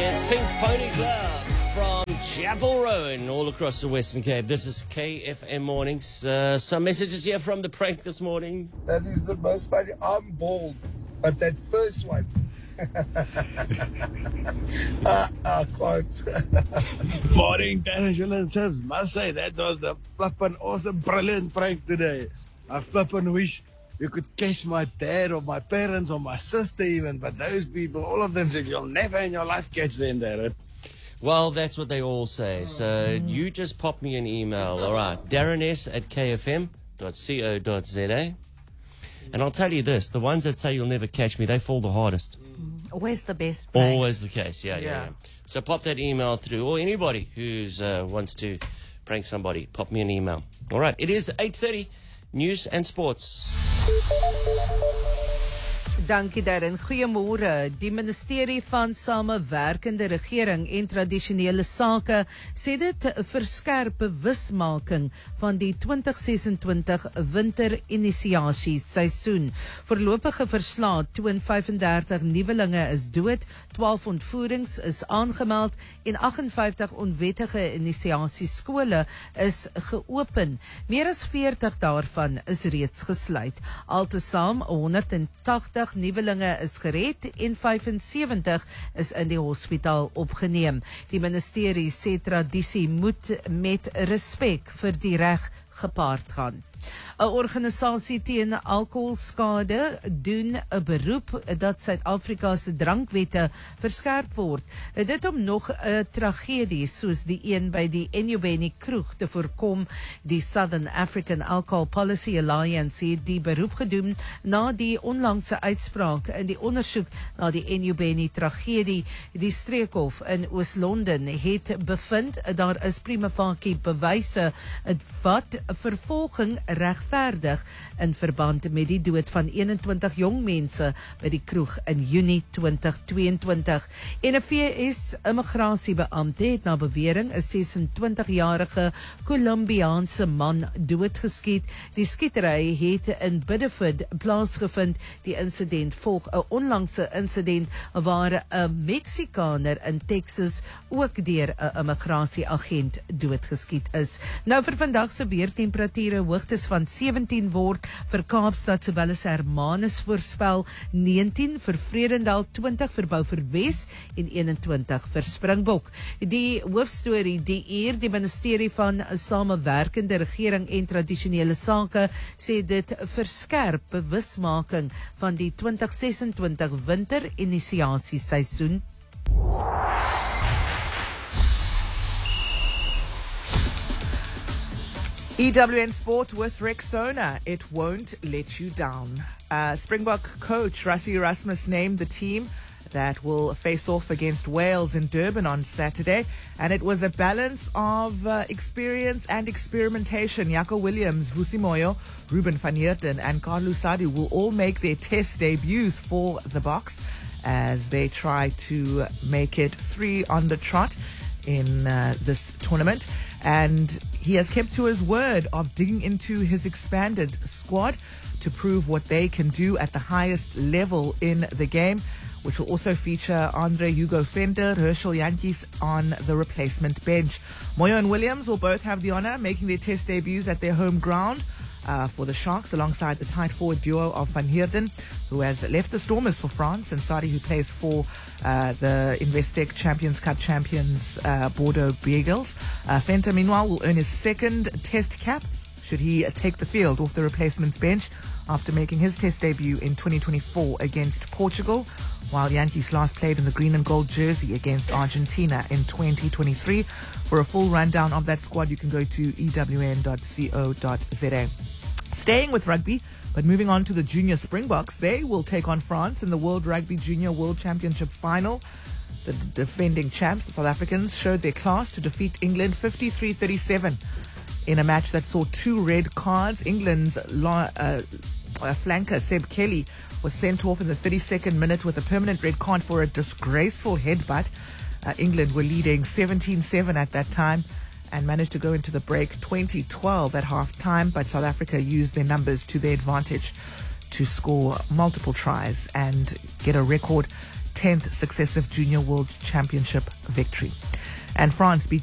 It's Pink Pony Club from Chapel Rowan all across the Western Cape. This is KFM Mornings. Some messages here from the prank this morning. That is the most funny. I'm bald, but that first one, I can't. Morning, Dennis and Sims. Must say that was the flippin' awesome, brilliant prank today. I flippin' wish you could catch my dad or my parents or my sister even, but those people, all of them said you'll never in your life catch them, Darren. Well, that's what they all say. So you just pop me an email. All right, darrenes@kfm.co.za. And I'll tell you this, the ones that say you'll never catch me, they fall the hardest. Always the best place. Always the case, yeah. So pop that email through, or anybody who's wants to prank somebody, pop me an email. All right, it is 8:30, news and sports. Dankie Darren. Goeiemôre. Die ministerie van Samewerkende Regering en Tradisionele Sake sê dit verskerp bewusmaking van die 2026 winterinisiasieseisoen. Voorlopige verslae toon 35 nuwelinge is dood, 12 ontvoerings is aangemeld en 58 onwettige inisiasieskole is geopen. Meer as 40 daarvan is reeds gesluit. Altesaam 180 nuwelinge is gered en 75 is in die hospitaal opgeneem. Die ministerie sê tradisie moet met respek vir die reg gepaard gaan. 'n Organisasie teen alkoholskade doen 'n beroep dat Suid-Afrika se drankwette verskerp word. Dit om nog 'n tragedie soos die een by die Enyobeni kroeg te voorkom. Die Southern African Alcohol Policy Alliance het die beroep gedoen na die onlangse uitspraak in die ondersoek na die Enyobeni tragedie. Die streekhof in Oos-London het bevind daar is prima facie bewyse wat vervolging regverdig in verband met die dood van 21 jong mense by die kroeg in Junie 2022. En 'n VS immigrasiebeampte het na bewering 'n 26-jarige Colombiaanse man doodgeskiet. Die skietery het in Biddeford plaasgevind. Die insident volg 'n onlangse insident waar 'n Meksikaner in Texas ook deur 'n immigrasieagent doodgeskiet is. Nou vir vandag se weertemperature hoogtes van 17 word vir Kaapstad sowel as Hermanus voorspel, 19 vir Vredendal, 20 vir Beaufort Wes en 21 vir Springbok. Die hoofstorie die uur, die ministerie van Samewerkende Regering en Tradisionele Sake sê dit verskerp bewusmaking van die 2026 winterinisiasieseisoen. EWN Sport with Rexona. It won't let you down. Springbok coach Rassie Erasmus named the team that will face off against Wales in Durban on Saturday. And it was a balance of experience and experimentation. Jaco Williams, Vusi Moyo, Ruben van Heerden and Carlos Sadi will all make their test debuts for the Boks as they try to make it 3 on the trot in this tournament. And he has kept to his word of digging into his expanded squad to prove what they can do at the highest level in the game, which will also feature Andre Hugo Venter, Herschel Jantjies on the replacement bench. Moyo and Williams will both have the honor making their test debuts at their home ground for the Sharks, alongside the tight forward duo of Van Heerden, who has left the Stormers for France, and Sadi, who plays for the Investec Champions Cup champions Bordeaux Beagles. Venter, meanwhile, will earn his second test cap should he take the field off the replacements bench after making his test debut in 2024 against Portugal, while Jantjies last played in the green and gold jersey against Argentina in 2023. For a full rundown of that squad, you can go to ewn.co.za. Staying with rugby, but moving on to the junior Springboks, they will take on France in the World Rugby Junior World Championship final. The defending champs, the South Africans, showed their class to defeat England 53-37 in a match that saw 2 red cards. England's flanker Seb Kelly was sent off in the 32nd minute with a permanent red card for a disgraceful headbutt. England were leading 17-7 at that time and managed to go into the break 20-12 at half-time, but South Africa used their numbers to their advantage to score multiple tries and get a record 10th successive Junior World Championship victory. And France beat